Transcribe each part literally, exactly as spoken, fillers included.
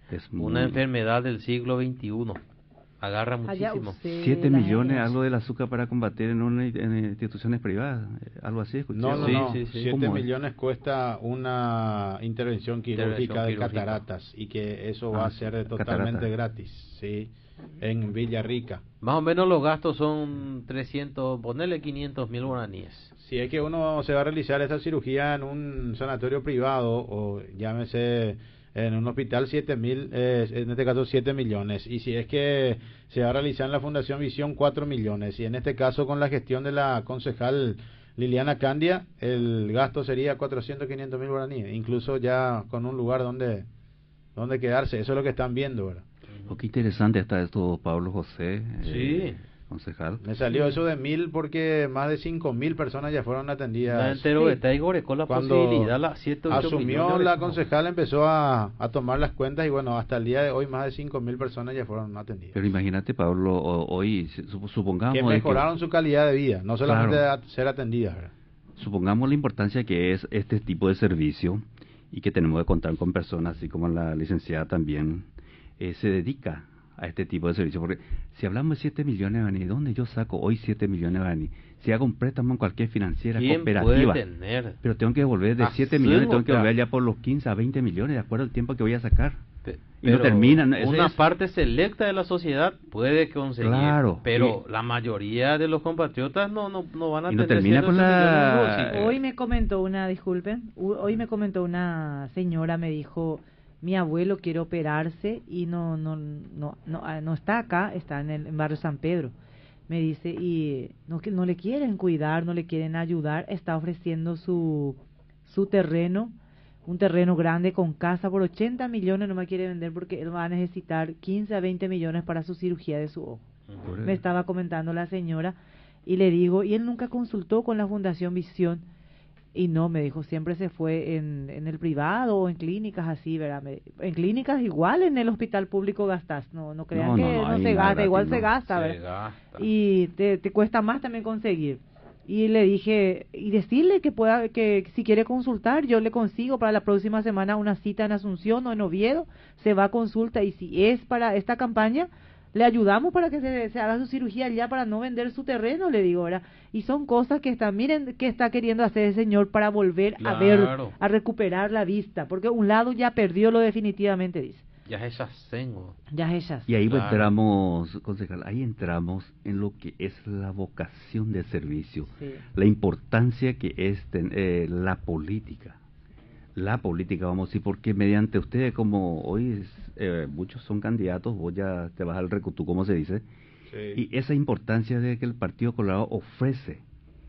Es una muy... enfermedad del siglo veintiuno. Agarra muchísimo. Siete millones, algo del azúcar para combatir en, una, en instituciones privadas, algo así, escuché. No, no, Sí, no. sí, sí. Siete ¿Cómo es? millones cuesta una intervención quirúrgica Intervención de quirúrgica. cataratas y que eso Ah, va a sí, ser totalmente catarata. gratis, sí, en Villarrica. Más o menos los gastos son trescientos, ponerle quinientos mil guaraníes. Si es que uno se va a realizar esa cirugía en un sanatorio privado o llámese en un hospital, siete mil, eh, en este caso siete millones, y si es que se va a realizar en la Fundación Visión, cuatro millones, y en este caso con la gestión de la concejal Liliana Candia, el gasto sería cuatrocientos, quinientos mil guaraníes, incluso ya con un lugar donde, donde quedarse. Eso es lo que están viendo, ¿verdad? Oh, qué interesante está esto, Pablo José, Sí. eh, concejal. Me salió eso de mil porque más de cinco mil personas ya fueron La atendidas. entero está Igor con la Cuando posibilidad, la siete, ocho asumió millones, la no. concejal, empezó a, a tomar las cuentas y bueno, hasta el día de hoy más de cinco mil personas ya fueron atendidas. Pero imagínate, Pablo, o- hoy, sup- supongamos... Que de mejoraron su calidad de vida, no solamente Claro. a ser atendidas, ¿verdad? Supongamos la importancia que es este tipo de servicio y que tenemos que contar con personas, así como la licenciada también, eh, se dedica a este tipo de servicio. Porque si hablamos de siete millones de bani, ¿dónde yo saco hoy siete millones de bani? Si hago un préstamo en cualquier financiera, ¿Quién cooperativa, puede tener? pero tengo que devolver de Ah, siete sí, millones, tengo que otra. devolver ya por los quince a veinte millones, de acuerdo al tiempo que voy a sacar. Pe- Y no pero terminan, ese una es- parte selecta de la sociedad puede conseguir, Claro, pero y- la mayoría de los compatriotas no no, no van a Y no tener termina cero con millones en la- el bolsillo. Hoy me comentó una, disculpen, u- hoy me comentó una señora, me dijo, mi abuelo quiere operarse y no no no no, ah, no está acá, está en el en barrio San Pedro. Me dice, y no que no le quieren cuidar, no le quieren ayudar, está ofreciendo su su terreno, un terreno grande con casa por ochenta millones, no me quiere vender porque él va a necesitar quince a veinte millones para su cirugía de su ojo. Por Me estaba comentando la señora y le digo, y él nunca consultó con la Fundación Visión. Y no, me dijo, siempre se fue en, en el privado o en clínicas así, ¿verdad? Me- en clínicas igual en el hospital público gastas, no no crean No, no, que no, no, ahí se nada gasta, igual gratis, se no. gasta, Se ¿verdad? gasta. Y te, te cuesta más también conseguir. Y le dije, y decirle que pueda, que si quiere consultar, yo le consigo para la próxima semana una cita en Asunción o en Oviedo, se va a consulta y si es para esta campaña, le ayudamos para que se, se haga su cirugía allá para no vender su terreno, le digo, ¿verdad? Y son cosas que está, miren, que está queriendo hacer el señor para volver a ver, Claro. a recuperar la vista, porque un lado ya perdió lo definitivamente, dice. Ya es tengo. Ya es ella. Y ahí Claro. entramos, concejal, ahí entramos en lo que es la vocación de servicio, Sí. la importancia que es ten- eh, la política. La política, vamos a decir, porque mediante ustedes, como hoy es, eh, muchos son candidatos, vos ya te vas al recutú, como se dice, Sí. y esa importancia de que el Partido Colorado ofrece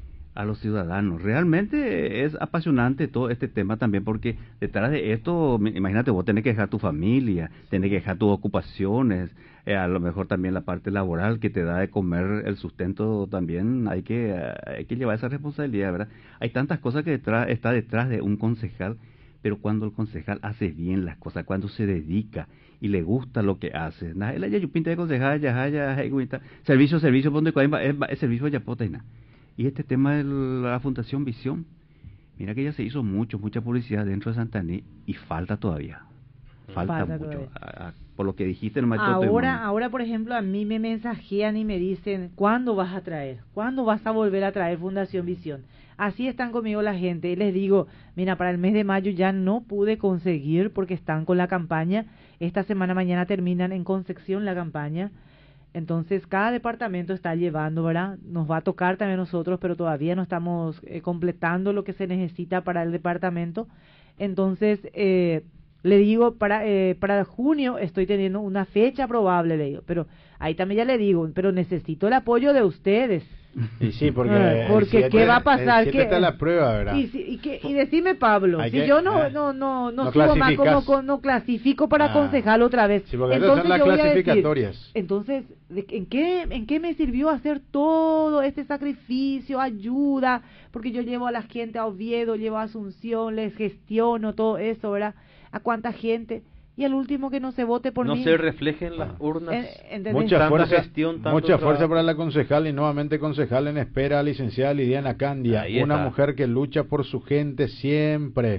a los ciudadanos. Realmente es apasionante todo este tema también, porque detrás de esto, mi- imagínate, vos tenés que dejar tu familia, tenés que dejar tus ocupaciones, eh, a lo mejor también la parte laboral que te da de comer el sustento también, hay que, eh, hay que llevar esa responsabilidad, ¿verdad? Hay tantas cosas que detrás, está detrás de un concejal, pero cuando el concejal hace bien las cosas, cuando se dedica y le gusta lo que hace, na- el ya yo pinta de concejal, ya ya ya servicio servicio donde es es servicio ya potena. Y este tema de la Fundación Visión, mira que ya se hizo mucho, mucha publicidad dentro de Santané y falta todavía. Falta, Falta mucho. todavía. A- a- por lo que dijiste, no me acuerdo Ahora, todo el ahora, por ejemplo, a mí me mensajean y me dicen, ¿cuándo vas a traer? ¿Cuándo vas a volver a traer Fundación Visión? Así están conmigo la gente. Y les digo, mira, para el mes de mayo ya no pude conseguir porque están con la campaña. Esta semana, mañana terminan en Concepción la campaña. Entonces, cada departamento está llevando, ¿verdad? Nos va a tocar también nosotros, pero todavía no estamos eh, completando lo que se necesita para el departamento. Entonces, eh, le digo, para eh, para junio estoy teniendo una fecha probable, le digo, pero ahí también ya le digo, pero necesito el apoyo de ustedes. Y sí, porque, Eh, el porque siete- ¿qué va a pasar? el siete ¿Qué- está la prueba, ¿verdad? Y, si- y, que, y decime, Pablo, Hay si que- yo no, eh, no, no, no, no subo más como clasificás. con- no clasifico para Ah. concejal otra vez. Sí, porque estas son las yo voy a decir, clasificatorias. entonces, ¿de- ¿en qué, ¿en qué me sirvió hacer todo este sacrificio, ayuda? Porque yo llevo a la gente a Oviedo, llevo a Asunción, les gestiono todo eso, ¿verdad? ¿A cuánta gente? Y al último que no se vote por no mí. se reflejen las Ah. urnas. Eh, ¿entendés? Mucha Tanta fuerza, gestión, tanto mucha trabajo. fuerza para la concejal y nuevamente concejal en espera, licenciada Lidiana Candia, Ahí una está. mujer que lucha por su gente siempre,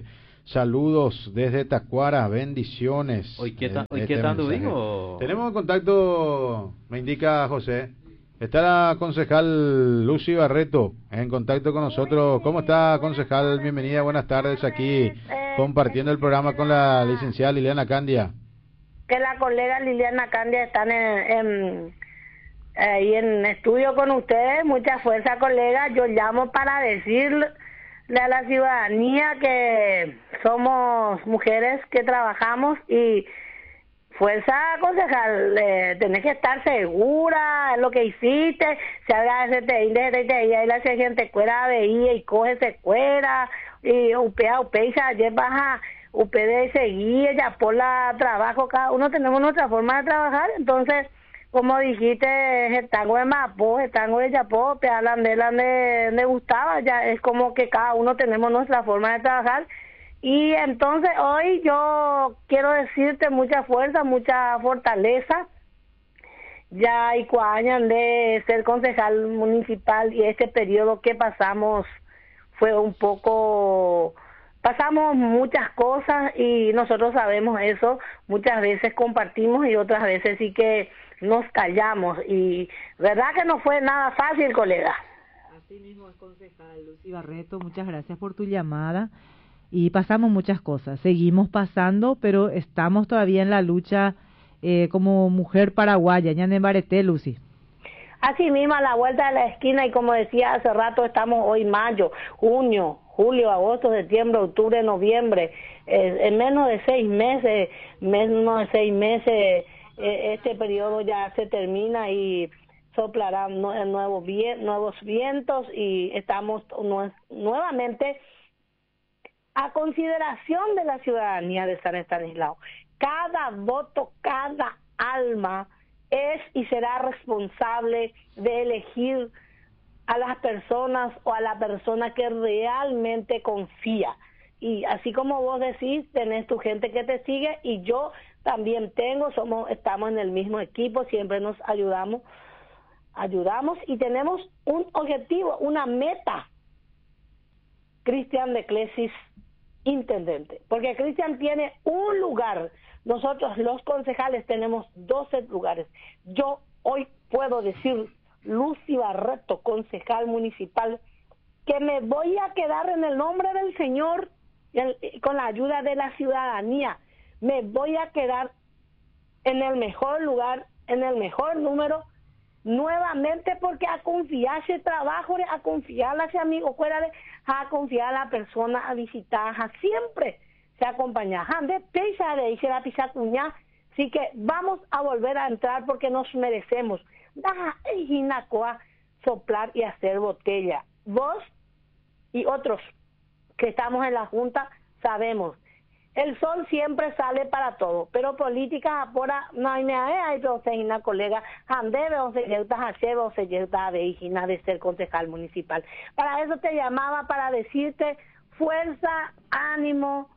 Saludos desde Tacuara, bendiciones. Hoy qué Eh, ta- hoy este qué tanto mensaje. dijo. Tenemos en contacto, me indica José. Está la concejal Lucy Barreto en contacto con nosotros. ¿Cómo está, concejal? Bienvenida, buenas tardes aquí, compartiendo el programa con la licenciada Liliana Candia. Que la colega Liliana Candia están en, en, ahí en estudio con ustedes. Mucha fuerza, colega. Yo llamo para decirle a la ciudadanía que somos mujeres que trabajamos y fuerza, concejal, eh, tenés que estar segura en lo que hiciste. Si haga ese te inde te y ahí la gente cuera veía y coge se cuera y upea upea ayer baja upede seguir ya por la trabajo, cada uno tenemos nuestra forma de trabajar. Entonces, como dijiste, el tango de Mapo, el tango de Yapó, te hablan de la de, de Gustavo, ya es como que cada uno tenemos nuestra forma de trabajar. Y entonces hoy yo quiero decirte mucha fuerza, mucha fortaleza. Ya hay cuatro años de ser concejal municipal y este periodo que pasamos fue un poco, pasamos muchas cosas y nosotros sabemos eso. Muchas veces compartimos y otras veces sí que nos callamos y verdad que no fue nada fácil, colega. Así mismo es, concejal Lucy Barreto, muchas gracias por tu llamada. Y pasamos muchas cosas, seguimos pasando, pero estamos todavía en la lucha eh, como mujer paraguaya. Ñane Bareté, Lucy. Así mismo, a la vuelta de la esquina, y como decía hace rato, estamos hoy mayo, junio, julio, agosto, septiembre, octubre, noviembre. Eh, en menos de seis meses, menos de seis meses, eh, este periodo ya se termina y soplarán nuevos, vien nuevos vientos y estamos nu nuevamente a consideración de la ciudadanía de San Estanislao. Cada voto, cada alma es y será responsable de elegir a las personas o a la persona que realmente confía. Y así como vos decís, tenés tu gente que te sigue y yo también tengo, somos, estamos en el mismo equipo, siempre nos ayudamos, ayudamos y tenemos un objetivo, una meta. Cristian de Clesis, intendente, porque Cristian tiene un lugar, nosotros los concejales tenemos doce lugares. Yo hoy puedo decir, Lucy Barreto, concejal municipal, que me voy a quedar en el nombre del Señor, con la ayuda de la ciudadanía, me voy a quedar en el mejor lugar, en el mejor número, nuevamente porque a confiar ese trabajo, a confiar a ese amigo, fuera de, a confiar a la persona, a visitar, a siempre se acompaña. De pesa de irse la pisa cuña, así que vamos a volver a entrar porque nos merecemos. Da Ginacoa soplar y hacer botella. Vos y otros que estamos en la Junta sabemos. El sol siempre sale para todo, pero política apora no hay nada, hay una colega, andebe o se llega a hacer o se llega a de ser concejal municipal. Para eso te llamaba, para decirte fuerza, ánimo,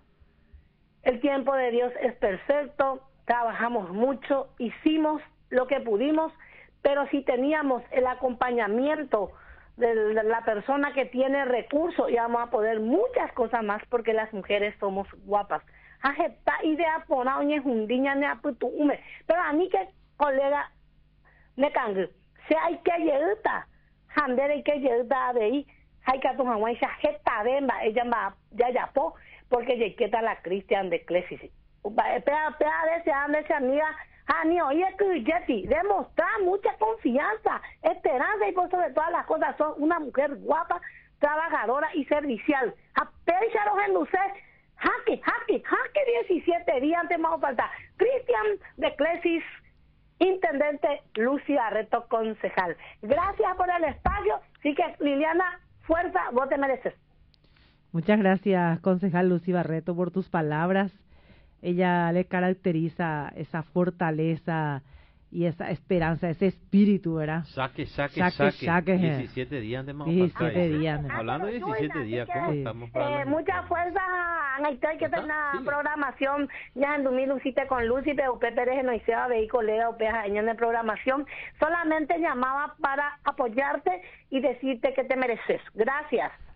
el tiempo de Dios es perfecto, trabajamos mucho, hicimos lo que pudimos, pero si teníamos el acompañamiento de la persona que tiene recursos, y vamos a poder muchas cosas más porque las mujeres somos guapas. Acepta idea pona oñe jundiña ne aputume, pero a mí que colega ne cangue, se hay que llegar, handere hay que llegar de ahí, hay que tomar una jeta bemba, ella va ya ya po, porque ya queda la Cristian de Clesis. Pea pea de ese ande esa amiga. Ah, ni oye que Jessy, demostrar mucha confianza, esperanza y por sobre todas las cosas, son una mujer guapa, trabajadora y servicial. Apécharos en luces, jaque, jaque, jaque diecisiete días antes más falta. Cristian de Clesis, intendente Lucy Barreto, concejal. Gracias por el espacio, así que Liliana, fuerza, vos te mereces. Muchas gracias, concejal Lucy Barreto, por tus palabras. Ella le caracteriza esa fortaleza y esa esperanza, ese espíritu, ¿verdad? Saque, saque, saque. saque. saque diecisiete días de más. diecisiete días. Hablando de diecisiete días, ¿cómo sí. estamos? Para Eh, mucha fuerza, hay que tener una sí. programación, ya en dos mil Lucite con Lucy, pero Upe Pérez no hiciera vehículo, Upe años de programación, solamente llamaba para apoyarte y decirte que te mereces. Gracias.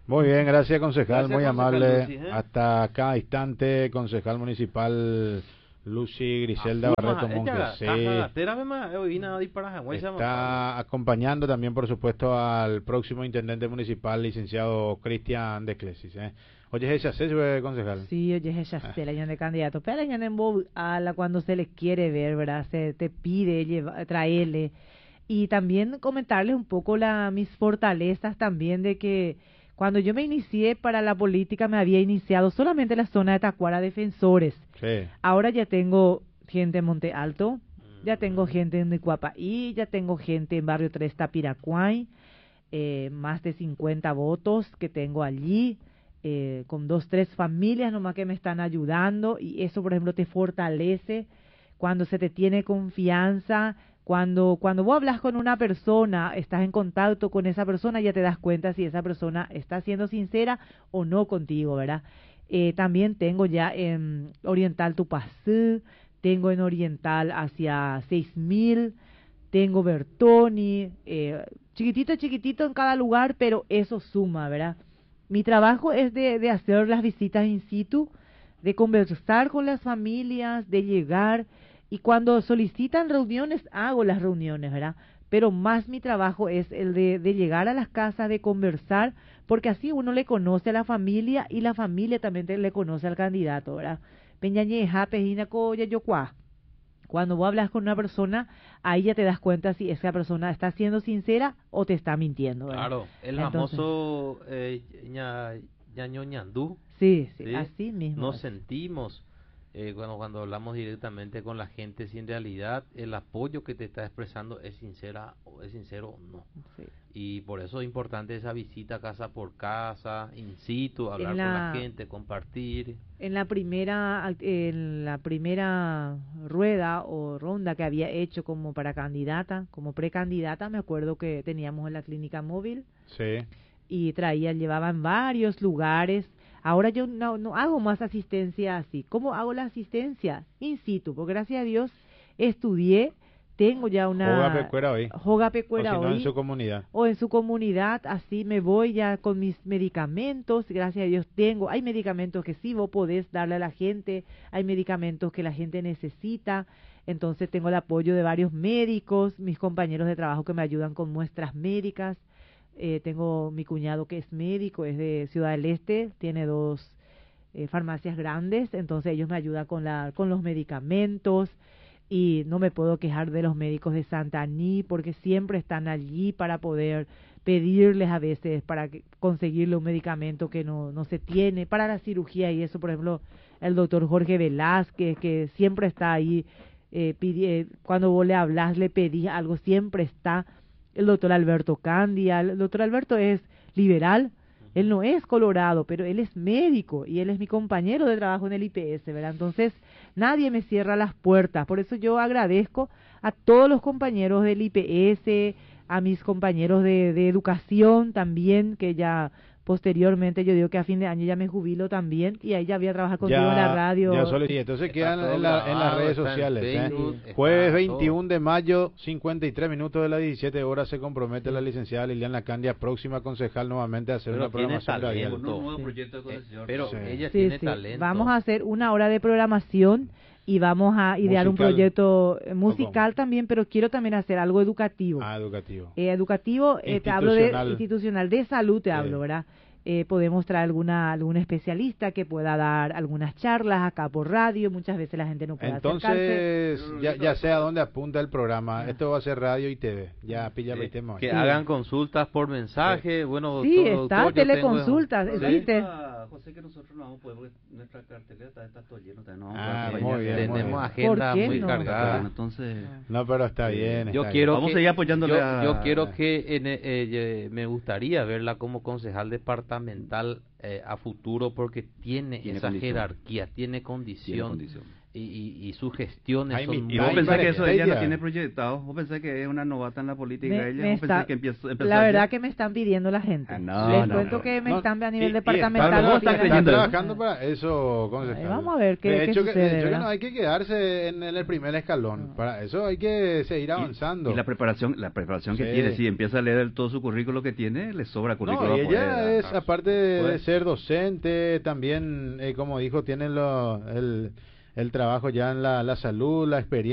Muy bien, gracias concejal, Gracias, muy concejal amable. Lucy, ¿eh? Hasta cada instante, concejal municipal Lucy Griselda Asuma, Barreto ella, Monge. Sí, caja, espérame más, eh, vine a ir para Hawái, se llama Pablo. está acompañando también, por supuesto, al próximo intendente municipal, licenciado Cristian Desclesis. ¿eh? Oye, ese es concejal. Sí, oye, ella se el año de candidato. Pero el año en Bob, a la cuando se les quiere ver, ¿verdad? Se te pide lleva, traerle. Y también comentarles un poco la, mis fortalezas también de que cuando yo me inicié para la política me había iniciado solamente en la zona de Tacuara Defensores. Sí. Ahora ya tengo gente en Monte Alto, ya tengo gente en Nicuapaí, ya tengo gente en Barrio tres Tapiracuay, eh, más de cincuenta votos que tengo allí, eh, con dos, tres familias nomás que me están ayudando, y eso, por ejemplo, te fortalece cuando se te tiene confianza. Cuando, cuando vos hablas con una persona, estás en contacto con esa persona, ya te das cuenta si esa persona está siendo sincera o no contigo, ¿verdad? Eh, también tengo ya en Oriental Tupacú, tengo en Oriental hacia seis mil, tengo Bertoni, eh, chiquitito, chiquitito en cada lugar, pero eso suma, ¿verdad? Mi trabajo es de, de hacer las visitas in situ, de conversar con las familias, de llegar. Y cuando solicitan reuniones, hago las reuniones, ¿verdad? Pero más mi trabajo es el de, de llegar a las casas, de conversar, porque así uno le conoce a la familia y la familia también te, le conoce al candidato, ¿verdad? Peñañeja, Pejina, Coya, Yocuá. Cuando vos hablas con una persona, ahí ya te das cuenta si esa persona está siendo sincera o te está mintiendo, ¿verdad? Claro, el Entonces, famoso eh, ña, ñaño ñandú. Sí, sí, ¿sí? así mismo. Nos es. sentimos eh, cuando, cuando hablamos directamente con la gente, si en realidad el apoyo que te está expresando es sincera o es sincero o no. Sí. Y por eso es importante esa visita casa por casa, in situ, hablar En la- con la gente, compartir. En la primera en la primera rueda o ronda que había hecho como para candidata, como precandidata, me acuerdo que teníamos en la clínica móvil Sí. y traían, llevaban varios lugares. Ahora yo no, no hago más asistencia así. ¿Cómo hago la asistencia? In situ, porque gracias a Dios estudié, tengo ya una... Joga Pecuera hoy. Joga O Pecuera si no, hoy. en su comunidad. O en su comunidad, así me voy ya con mis medicamentos, gracias a Dios tengo, hay medicamentos que sí vos podés darle a la gente, hay medicamentos que la gente necesita, entonces tengo el apoyo de varios médicos, mis compañeros de trabajo que me ayudan con muestras médicas, eh, tengo mi cuñado que es médico, es de Ciudad del Este, tiene dos eh, farmacias grandes, entonces ellos me ayudan con, la, con los medicamentos. Y no me puedo quejar de los médicos de Santa Aní porque siempre están allí para poder pedirles a veces para que, conseguirle un medicamento que no, no se tiene, para la cirugía y eso, por ejemplo, el doctor Jorge Velázquez, que siempre está ahí, eh, pidi, cuando vos le hablas, le pedís algo, siempre está, el doctor Alberto Candia, el doctor Alberto es liberal, él no es colorado, pero él es médico y él es mi compañero de trabajo en el I P S, ¿verdad? Entonces, nadie me cierra las puertas. Por eso yo agradezco a todos los compañeros del I P S, a mis compañeros de, de educación también, que ya posteriormente, yo digo que a fin de año ya me jubilo también, y ahí ya voy a trabajar contigo en la radio. Ya solo, y entonces Está quedan todo en, la, en las grabado, redes está en sociales. Facebook, ¿eh? está Jueves todo. veintiuno de mayo, cincuenta y tres minutos de las diecisiete horas, se compromete la licenciada Liliana Candia, próxima concejal, nuevamente a hacer Pero una tiene programación radial. talento. Un nuevo Sí. proyecto de Eh, concesión. pero Sí. ella Sí, tiene sí. talento. Vamos a hacer una hora de programación y vamos a idear un Musical. proyecto eh, ¿O musical cómo? también, pero quiero también hacer algo educativo. Ah, educativo. Eh, educativo, eh, te hablo de Institucional. institucional, de salud te Sí. hablo, ¿verdad? Eh, podemos traer alguna algún especialista que pueda dar algunas charlas acá por radio, muchas veces la gente no puede acercarse. Entonces, ya, ya sé a dónde apunta el programa. Esto va a ser radio y T V. Ya pilla Sí, el tema. que Sí. hagan consultas por mensaje. Bueno, Sí, doctor, está, doctor, yo teleconsultas, tengo- existe. Ah, José, que nosotros no vamos a poder, porque nuestra cartelera está, está todo lleno. No vamos Ah, a poder muy acompañar. bien, muy Tenemos bien. agenda ¿Por qué muy no? cargada. Entonces, No, pero está bien. Yo está quiero Vamos a que- seguir apoyándole yo, a- yo quiero que en, eh, eh, me gustaría verla como concejal departamental eh, a futuro porque tiene, Tiene esa condición. jerarquía, tiene tiene condición. condición. y, y, y sus gestiones Ay, son mi- Y vos Ay, pensás que eso ella no ella. tiene proyectado, vos pensás que es una novata en la política, Me- ella, me vos pensás está- que empieza, empezó la verdad ayer. que me están pidiendo la gente. Ah, no, Les no, cuento no, que me no, están a y- nivel y departamental. Pablo, vos lo estás tienen. creyendo Está eso. trabajando para eso, concejal. Ay, vamos a ver qué- de qué hecho, que- sucede, de hecho que ¿verdad? no hay que quedarse en, en el primer escalón. No. Para eso hay que seguir Y- avanzando. Y, la preparación, la preparación que Sí. tiene, si empieza a leer todo su currículo que tiene, le sobra currículo. No, y afuera. ella es, aparte de, Pues- de ser docente, también, eh, como dijo, tiene lo, el, el trabajo ya en la, la salud, la experiencia.